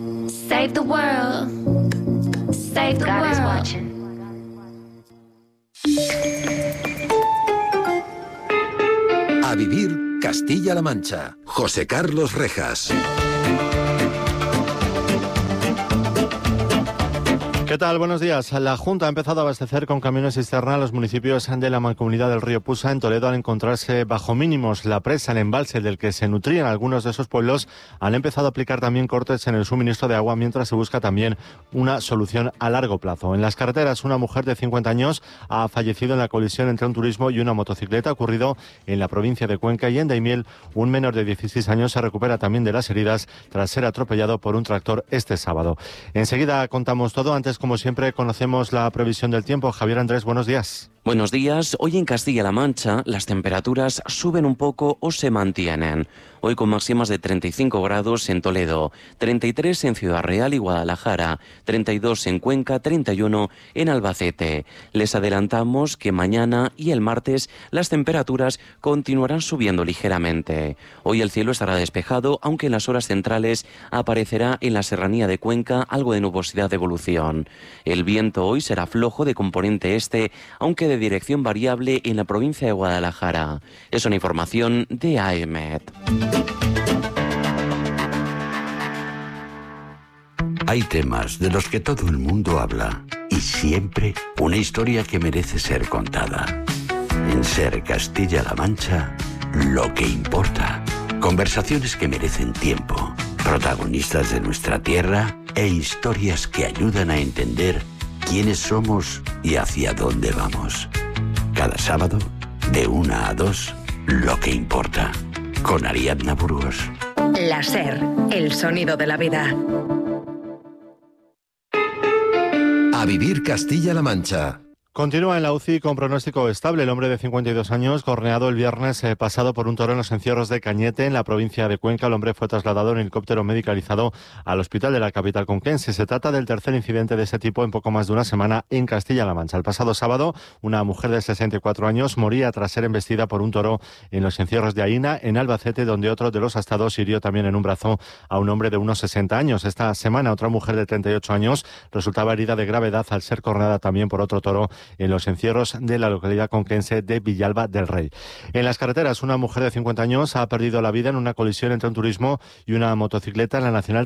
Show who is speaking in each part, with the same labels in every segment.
Speaker 1: Save the world. Save the
Speaker 2: God is
Speaker 1: world.
Speaker 2: watching.
Speaker 3: A vivir Castilla-La Mancha. José Carlos Rejas.
Speaker 4: ¿Qué tal? Buenos días. La Junta ha empezado a abastecer con camiones cisterna a los municipios de la Mancomunidad del Río Pusa en Toledo al encontrarse bajo mínimos. La presa, el embalse del que se nutrían algunos de esos pueblos, han empezado a aplicar también cortes en el suministro de agua mientras se busca también una solución a largo plazo. En las carreteras, una mujer de 50 años ha fallecido en la colisión entre un turismo y una motocicleta ocurrido en la provincia de Cuenca, y en Daimiel un menor de 16 años se recupera también de las heridas tras ser atropellado por un tractor este sábado. Enseguida contamos todo. Antes, como siempre, conocemos la previsión del tiempo. Javier Andrés, buenos días.
Speaker 5: Buenos días. Hoy en Castilla-La Mancha las temperaturas suben un poco o se mantienen. Hoy con máximas de 35 grados en Toledo, 33 en Ciudad Real y Guadalajara, 32 en Cuenca, 31 en Albacete. Les adelantamos que mañana y el martes las temperaturas continuarán subiendo ligeramente. Hoy el cielo estará despejado, aunque en las horas centrales aparecerá en la serranía de Cuenca algo de nubosidad de evolución. El viento hoy será flojo de componente este, aunque de dirección variable en la provincia de Guadalajara. Es una información de AEMET.
Speaker 6: Hay temas de los que todo el mundo habla y siempre una historia que merece ser contada. En Ser Castilla-La Mancha, lo que importa. Conversaciones que merecen tiempo, protagonistas de nuestra tierra e historias que ayudan a entender quiénes somos y hacia dónde vamos. Cada sábado, de 1 a 2, lo que importa. Con Ariadna Burgos.
Speaker 7: La Ser, el sonido de la vida.
Speaker 3: A vivir Castilla-La Mancha.
Speaker 4: Continúa en la UCI con pronóstico estable el hombre de 52 años, corneado el viernes pasado por un toro en los encierros de Cañete, en la provincia de Cuenca. El hombre fue trasladado en helicóptero medicalizado al hospital de la capital conquense. Se trata del tercer incidente de ese tipo en poco más de una semana en Castilla-La Mancha. El pasado sábado, una mujer de 64 años moría tras ser embestida por un toro en los encierros de Aína, en Albacete, donde otro de los astados hirió también en un brazo a un hombre de unos 60 años. Esta semana, otra mujer de 38 años resultaba herida de gravedad al ser corneada también por otro toro en los encierros de la localidad conquense de Villalba del Rey. En las carreteras, una mujer de 50 años ha perdido la vida en una colisión entre un turismo y una motocicleta en la Nacional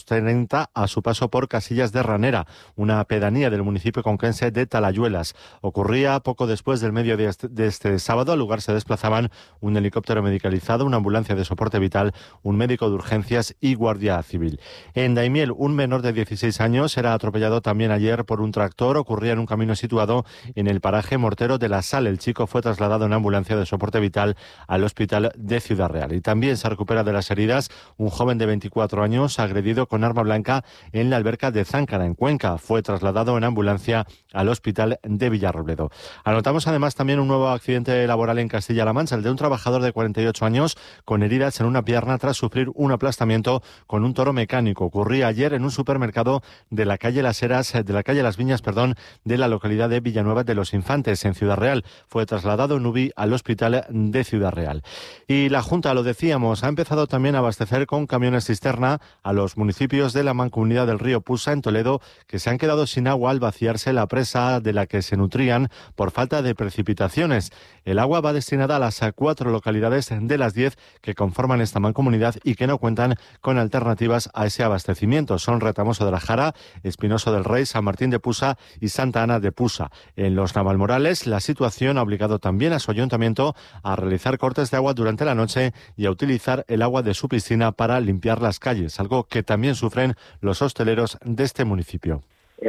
Speaker 4: 330 a su paso por Casillas de Ranera, una pedanía del municipio conquense de Talayuelas. Ocurría poco después del mediodía de este sábado. Al lugar se desplazaban un helicóptero medicalizado, una ambulancia de soporte vital, un médico de urgencias y guardia civil. En Daimiel, un menor de 16 años era atropellado también ayer por un tractor. Ocurría en un camino situado en el paraje Mortero de la Sal. El chico fue trasladado en ambulancia de soporte vital al hospital de Ciudad Real. Y también se recupera de las heridas un joven de 24 años agredido con arma blanca en la alberca de Záncara, en Cuenca. Fue trasladado en ambulancia al hospital de Villarrobledo. Anotamos además también un nuevo accidente laboral en Castilla-La Mancha, el de un trabajador de 48 años con heridas en una pierna tras sufrir un aplastamiento con un toro mecánico. Ocurría ayer en un supermercado de la calle Las Heras, de la calle Las Viñas, de la localidad de Villanueva de los Infantes, en Ciudad Real. Fue trasladado en UBI al hospital de Ciudad Real. Y la Junta, lo decíamos, ha empezado también a abastecer con camiones cisterna a los municipios de la Mancomunidad del Río Pusa, en Toledo, que se han quedado sin agua al vaciarse la presa de la que se nutrían por falta de precipitaciones. El agua va destinada a las 4 localidades de las 10 que conforman esta mancomunidad y que no cuentan con alternativas a ese abastecimiento. Son Retamoso de la Jara, Espinoso del Rey, San Martín de Pusa y Santa Ana de Pusa. En los Navalmorales, la situación ha obligado también a su ayuntamiento a realizar cortes de agua durante la noche y a utilizar el agua de su piscina para limpiar las calles, algo que también sufren los hosteleros de este municipio.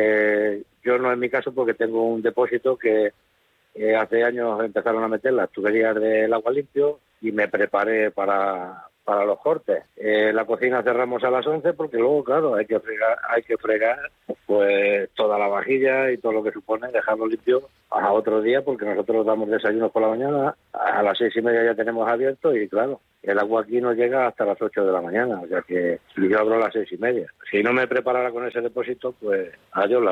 Speaker 8: Yo no en mi caso, porque tengo un depósito que hace años empezaron a meter las tuberías del agua limpio y me preparé para los cortes. La cocina cerramos a las 11 porque luego, claro, hay que fregar pues toda la vajilla y todo lo que supone dejarlo limpio a otro día, porque nosotros damos desayunos por la mañana, a las 6:30 ya tenemos abierto y claro, el agua aquí no llega hasta las 8 de la mañana, o sea que yo abro a las 6:30. Si no me preparara con ese depósito, pues adiós la luz.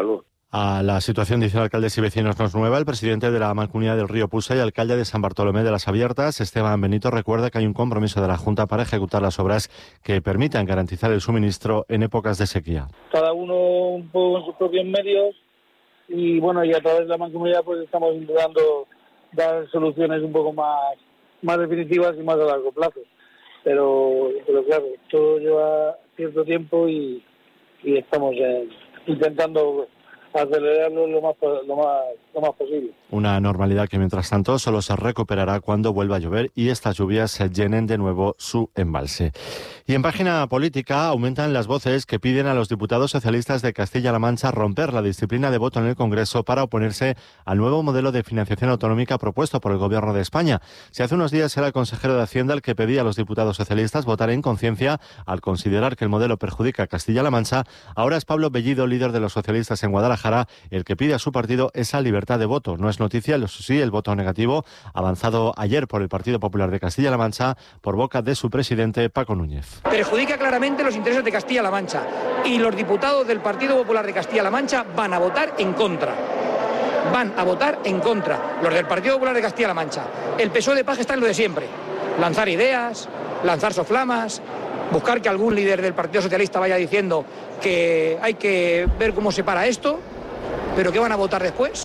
Speaker 4: La situación, dice alcaldes y vecinos, no es nueva. El presidente de la Mancomunidad del Río Pusa y alcalde de San Bartolomé de las Abiertas, Esteban Benito, recuerda que hay un compromiso de la Junta para ejecutar las obras que permitan garantizar el suministro en épocas de sequía.
Speaker 2: Cada uno un poco con sus propios medios y bueno, y a través de la Mancomunidad pues estamos intentando dar soluciones un poco más definitivas y más a largo plazo. Pero claro, todo lleva cierto tiempo y estamos intentando acelerarlo lo más posible.
Speaker 4: Una normalidad que mientras tanto solo se recuperará cuando vuelva a llover y estas lluvias se llenen de nuevo su embalse. Y en página política aumentan las voces que piden a los diputados socialistas de Castilla-La Mancha romper la disciplina de voto en el Congreso para oponerse al nuevo modelo de financiación autonómica propuesto por el Gobierno de España. Si hace unos días era el consejero de Hacienda el que pedía a los diputados socialistas votar en conciencia al considerar que el modelo perjudica a Castilla-La Mancha, ahora es Pablo Bellido, líder de los socialistas en Guadalajara, el que pide a su partido esa libertad de voto. No es noticia, eso sí, el voto negativo avanzado ayer por el Partido Popular de Castilla-La Mancha por boca de su presidente Paco Núñez.
Speaker 9: Perjudica claramente los intereses de Castilla-La Mancha y los diputados del Partido Popular de Castilla-La Mancha van a votar en contra. Van a votar en contra los del Partido Popular de Castilla-La Mancha. El PSOE de Paje está en lo de siempre. Lanzar ideas, lanzar soflamas, buscar que algún líder del Partido Socialista vaya diciendo que hay que ver cómo se para esto, pero ¿qué van a votar después?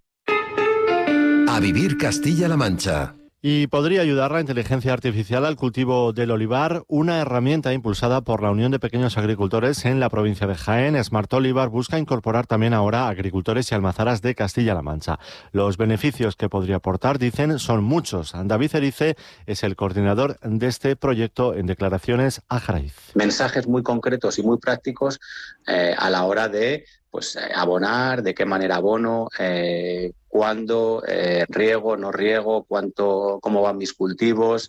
Speaker 3: A vivir Castilla-La Mancha.
Speaker 4: Y podría ayudar la inteligencia artificial al cultivo del olivar, una herramienta impulsada por la Unión de Pequeños Agricultores en la provincia de Jaén. Smart Olivar busca incorporar también ahora agricultores y almazaras de Castilla-La Mancha. Los beneficios que podría aportar, dicen, son muchos. David Erice es el coordinador de este proyecto en declaraciones a Jaraiz.
Speaker 10: Mensajes muy concretos y muy prácticos a la hora de abonar, de qué manera abono, cuándo, riego, no riego, cómo van mis cultivos,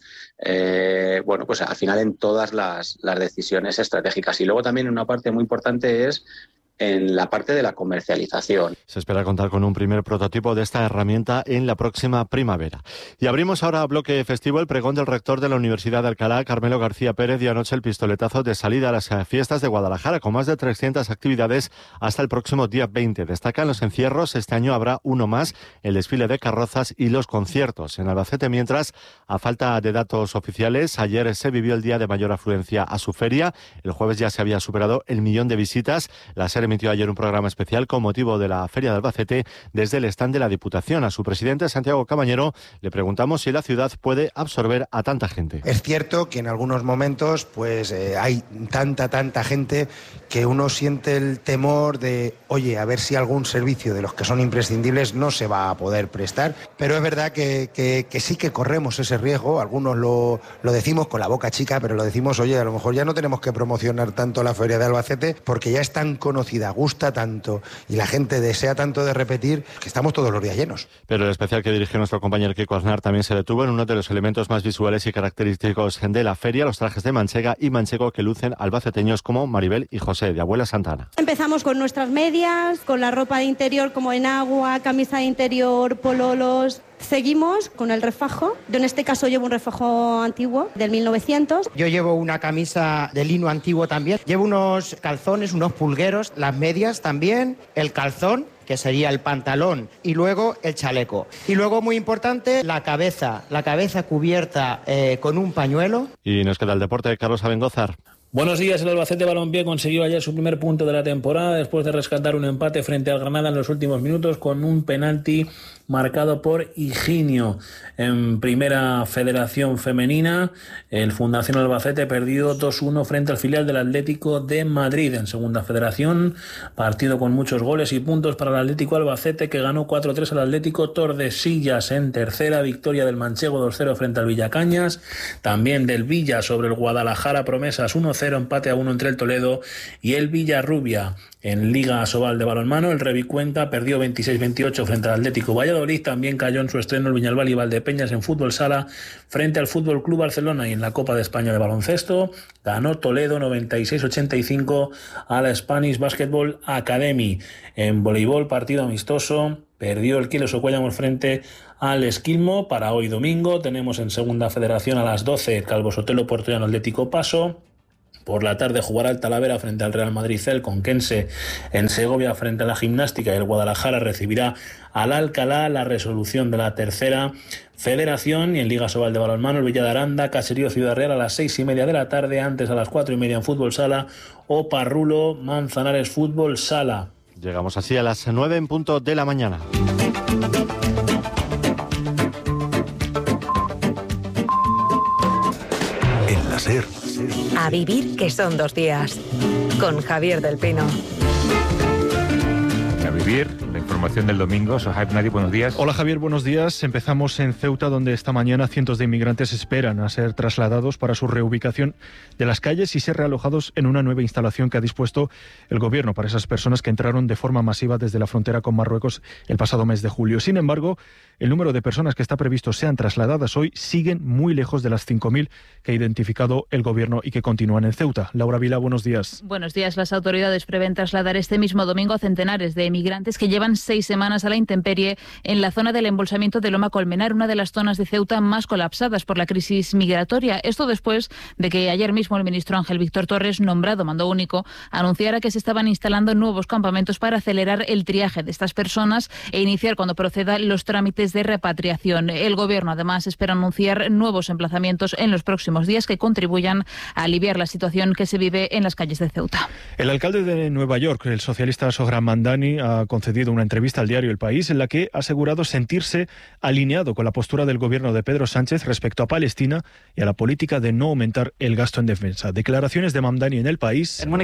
Speaker 10: pues al final en todas las decisiones estratégicas. Y luego también una parte muy importante es en la parte de la comercialización.
Speaker 4: Se espera contar con un primer prototipo de esta herramienta en la próxima primavera. Y abrimos ahora a bloque festivo el pregón del rector de la Universidad de Alcalá, Carmelo García Pérez, dio anoche el pistoletazo de salida a las fiestas de Guadalajara, con más de 300 actividades hasta el próximo día 20. Destacan los encierros, este año habrá uno más, el desfile de carrozas y los conciertos en Albacete, mientras, a falta de datos oficiales, ayer se vivió el día de mayor afluencia a su feria. El jueves ya se había superado el 1.000.000 de visitas. La SER emitió ayer un programa especial con motivo de la Feria de Albacete desde el stand de la Diputación. A su presidente, Santiago Cabañero, le preguntamos si la ciudad puede absorber a tanta gente.
Speaker 11: Es cierto que en algunos momentos hay tanta gente que uno siente el temor de, oye, a ver si algún servicio de los que son imprescindibles no se va a poder prestar. Pero es verdad que sí que corremos ese riesgo. Algunos lo decimos con la boca chica, pero lo decimos, oye, a lo mejor ya no tenemos que promocionar tanto la Feria de Albacete porque ya es tan conocida, gusta tanto y la gente desea tanto de repetir que estamos todos los días llenos.
Speaker 4: Pero el especial que dirigió nuestro compañero Kiko Aznar también se detuvo en uno de los elementos más visuales y característicos de la feria, los trajes de manchega y manchego que lucen albaceteños como Maribel y José, de Abuela Santana.
Speaker 12: Empezamos con nuestras medias, con la ropa de interior como enagua, camisa de interior, pololos. Seguimos con el refajo. Yo en este caso llevo un refajo antiguo del 1900.
Speaker 13: Yo llevo una camisa de lino antiguo también. Llevo unos calzones, unos pulgueros, las medias también, el calzón, que sería el pantalón, y luego el chaleco. Y luego, muy importante, la cabeza cubierta con un pañuelo.
Speaker 4: Y nos queda el deporte, Carlos Abengózar.
Speaker 14: Buenos días, el Albacete Balompié consiguió ayer su primer punto de la temporada después de rescatar un empate frente al Granada en los últimos minutos con un penalti marcado por Higinio. En Primera Federación Femenina, el Fundación Albacete perdió 2-1 frente al filial del Atlético de Madrid. En Segunda Federación, partido con muchos goles y puntos para el Atlético Albacete, que ganó 4-3 al Atlético Tordesillas. En tercera, victoria del manchego 2-0 frente al Villacañas. También del Villa sobre el Guadalajara Promesas 1-0, empate a 1 entre el Toledo y el Villarrubia. En Liga Asobal de balonmano, el Revicuenca perdió 26-28 frente al Atlético Valladolid. También cayó en su estreno el Viñalbal y Valdepeñas en fútbol sala frente al Fútbol Club Barcelona. Y en la Copa de España de baloncesto ganó Toledo 96-85 a la Spanish Basketball Academy. En voleibol, partido amistoso, perdió el Quilmes Cuéllar frente al Esquilmo. Para hoy domingo tenemos en Segunda Federación a las 12 Calvo Sotelo Puertollano Atlético Paso. Por la tarde jugará el Talavera frente al Real Madrid, el Conquense en Segovia frente a la Gimnástica, y el Guadalajara recibirá al Alcalá. La resolución de la tercera federación. Y en Liga Sobal de balonmano, el Villa de Aranda, Caserío Ciudad Real a las 6:30 de la tarde, antes a las 4:30 en Fútbol Sala, o Parrulo Manzanares Fútbol Sala.
Speaker 4: Llegamos así a las 9 en punto de la mañana.
Speaker 3: En la SER.
Speaker 7: A vivir que son 2 días. Con Javier del Pino.
Speaker 15: A vivir, la información del domingo. Sohaib Nadi, buenos días.
Speaker 16: Hola Javier, buenos días. Empezamos en Ceuta, donde esta mañana cientos de inmigrantes esperan a ser trasladados para su reubicación de las calles y ser realojados en una nueva instalación que ha dispuesto el gobierno para esas personas que entraron de forma masiva desde la frontera con Marruecos el pasado mes de julio. Sin embargo, el número de personas que está previsto sean trasladadas hoy siguen muy lejos de las 5.000 que ha identificado el gobierno y que continúan en Ceuta. Laura Vila, buenos días.
Speaker 17: Buenos días. Las autoridades prevén trasladar este mismo domingo a centenares de inmigrantes que llevan 6 semanas a la intemperie en la zona del embolsamiento de Loma Colmenar, una de las zonas de Ceuta más colapsadas por la crisis migratoria. Esto después de que ayer mismo el ministro Ángel Víctor Torres, nombrado mando único, anunciara que se estaban instalando nuevos campamentos para acelerar el triaje de estas personas e iniciar cuando procedan los trámites de repatriación. El gobierno además espera anunciar nuevos emplazamientos en los próximos días que contribuyan a aliviar la situación que se vive en las calles de Ceuta.
Speaker 16: El alcalde de Nueva York, el socialista Sohran Mamdani, ha concedido una entrevista al diario El País en la que ha asegurado sentirse alineado con la postura del gobierno de Pedro Sánchez respecto a Palestina y a la política de no aumentar el gasto en defensa. Declaraciones de Mamdani en El País, en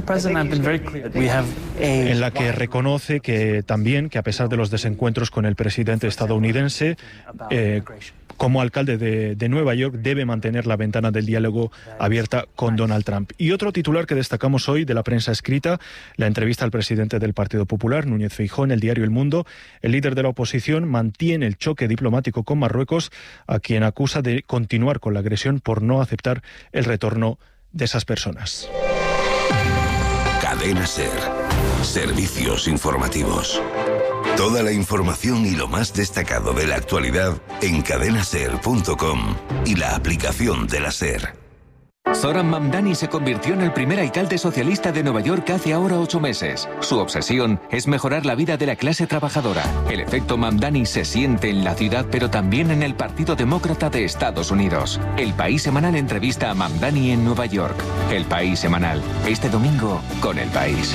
Speaker 16: la que reconoce que también, que a pesar de los desencuentros con el presidente estadounidense, como alcalde de Nueva York debe mantener la ventana del diálogo abierta con Donald Trump. Y otro titular que destacamos hoy de la prensa escrita, la entrevista al presidente del Partido Popular, Núñez Feijóo, en el diario El Mundo. El líder de la oposición mantiene el choque diplomático con Marruecos, a quien acusa de continuar con la agresión por no aceptar el retorno de esas personas.
Speaker 3: Cadena SER. Servicios informativos. Toda la información y lo más destacado de la actualidad en cadenaser.com y la aplicación de la SER.
Speaker 18: Zohran Mamdani se convirtió en el primer alcalde socialista de Nueva York hace ahora 8 meses. Su obsesión es mejorar la vida de la clase trabajadora. El efecto Mamdani se siente en la ciudad, pero también en el Partido Demócrata de Estados Unidos. El País Semanal entrevista a Mamdani en Nueva York. El País Semanal, este domingo con El País.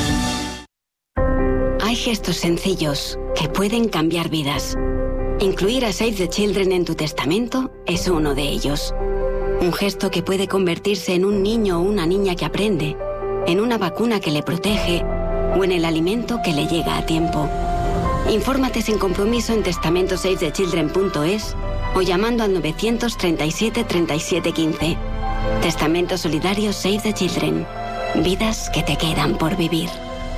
Speaker 19: Hay gestos sencillos que pueden cambiar vidas. Incluir a Save the Children en tu testamento es uno de ellos. Un gesto que puede convertirse en un niño o una niña que aprende, en una vacuna que le protege o en el alimento que le llega a tiempo. Infórmate sin compromiso en testamentosavethechildren.es o llamando al 937 37 15. Testamento solidario Save the Children. Vidas que te quedan por vivir.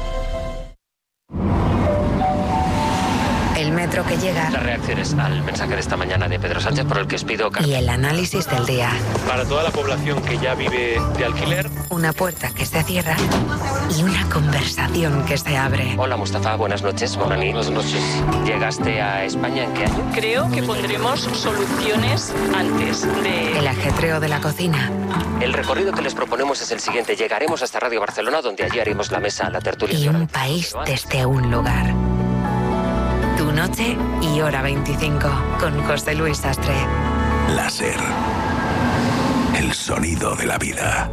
Speaker 7: El metro que llega.
Speaker 20: Las reacciones al mensaje de esta mañana de Pedro Sánchez, por el que os pido...
Speaker 7: Y el análisis del día.
Speaker 20: Para toda la población que ya vive de alquiler.
Speaker 7: Una puerta que se cierra y una conversación que se abre.
Speaker 20: Hola Mustafa, buenas noches. Buenas noches. ¿Llegaste a España en qué año?
Speaker 21: Creo que pondremos soluciones antes de...
Speaker 7: El ajetreo de la cocina.
Speaker 20: El recorrido que les proponemos es el siguiente. Llegaremos hasta Radio Barcelona, donde allí haremos la mesa, la tertulia.
Speaker 7: Y un país desde un lugar. Tu noche y hora 25 con José Luis Sastre.
Speaker 3: La SER. El sonido de la vida.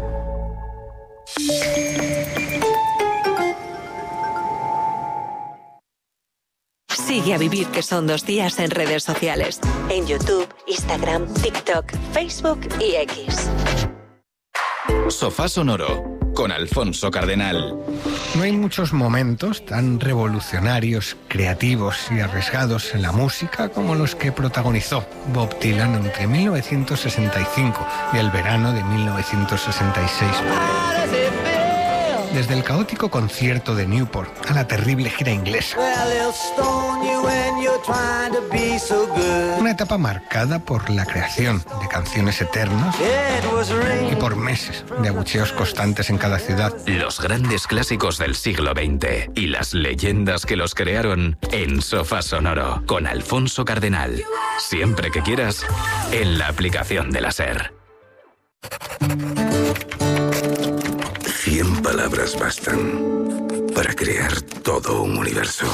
Speaker 7: Sigue a Vivir que son 2 días en redes sociales. En YouTube, Instagram, TikTok, Facebook y X.
Speaker 22: Sofá Sonoro con Alfonso Cardenal.
Speaker 11: No hay muchos momentos tan revolucionarios, creativos y arriesgados en la música como los que protagonizó Bob Dylan entre 1965 y el verano de 1966. Desde el caótico concierto de Newport a la terrible gira inglesa. Una etapa marcada por la creación de canciones eternas y por meses de abucheos constantes en cada ciudad.
Speaker 22: Los grandes clásicos del siglo XX y las leyendas que los crearon en Sofá Sonoro con Alfonso Cardenal. Siempre que quieras, en la aplicación de la SER.
Speaker 3: 100 palabras bastan para crear todo un universo.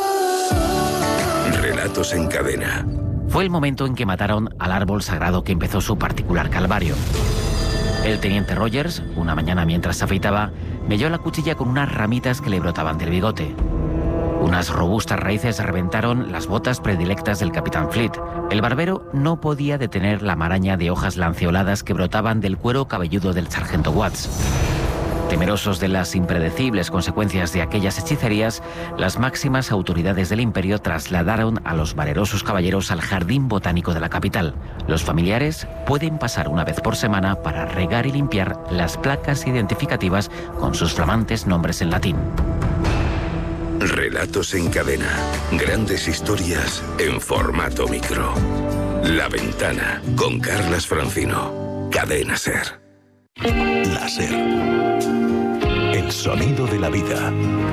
Speaker 3: Relatos en cadena.
Speaker 1: Fue el momento en que mataron al árbol sagrado que empezó su particular calvario. El teniente Rogers, una mañana mientras se afeitaba, melló la cuchilla con unas ramitas que le brotaban del bigote. Unas robustas raíces reventaron las botas predilectas del capitán Fleet. El barbero no podía detener la maraña de hojas lanceoladas que brotaban del cuero cabelludo del sargento Watts. Temerosos de las impredecibles consecuencias de aquellas hechicerías, las máximas autoridades del imperio trasladaron a los valerosos caballeros al jardín botánico de la capital. Los familiares pueden pasar una vez por semana para regar y limpiar las placas identificativas con sus flamantes nombres en latín.
Speaker 3: Relatos en cadena. Grandes historias en formato micro. La Ventana, con Carlas Francino. Cadena SER.
Speaker 5: La SER. El sonido de la vida.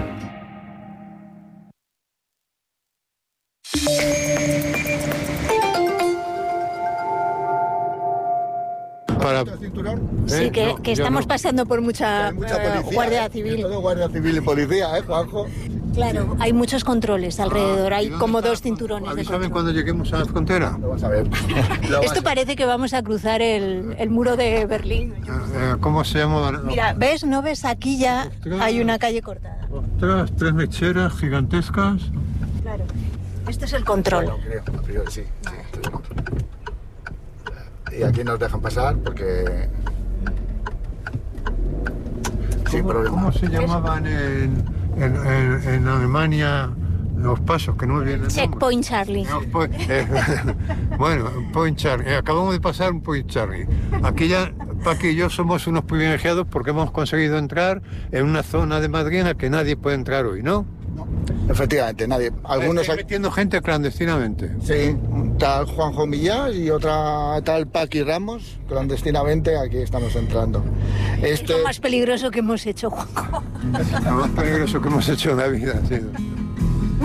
Speaker 23: Sí, que estamos pasando por mucha guardia civil.
Speaker 24: Todo guardia civil y policía, Juanjo?
Speaker 23: Claro, hay muchos controles alrededor, hay como 2 cinturones.
Speaker 24: Avísame cuando lleguemos a la frontera. Vamos a ver.
Speaker 23: Esto parece que vamos a cruzar el muro de Berlín.
Speaker 24: ¿Cómo se llama?
Speaker 23: Mira, ¿ves? ¿No ves? Aquí ya hay una calle cortada.
Speaker 24: 3 mecheras gigantescas.
Speaker 23: Claro, este es el control.
Speaker 24: Creo, a priori sí. Y aquí nos dejan pasar porque... Sin problema. ¿Cómo se llamaban en Alemania los pasos? Que no me vienen.
Speaker 23: Checkpoint Charlie.
Speaker 24: Bueno, Point Charlie. Acabamos de pasar un Point Charlie. Aquí ya, Paqui y yo somos unos privilegiados porque hemos conseguido entrar en una zona de Madrid en la que nadie puede entrar hoy, ¿no? Efectivamente, nadie. Algunos metiendo gente clandestinamente. Sí, tal Juanjo Millás y otra tal Paqui Ramos, clandestinamente aquí estamos entrando.
Speaker 23: Es lo más peligroso que hemos hecho, Juanjo.
Speaker 24: Lo más peligroso que hemos hecho en la vida, sí.